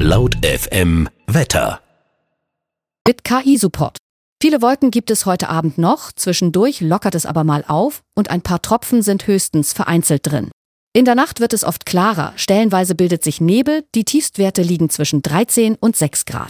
Laut FM Wetter. Mit KI-Support. Viele Wolken gibt es heute Abend noch, zwischendurch lockert es aber mal auf und ein paar Tropfen sind höchstens vereinzelt drin. In der Nacht wird es oft klarer, stellenweise bildet sich Nebel, die Tiefstwerte liegen zwischen 13 und 6 Grad.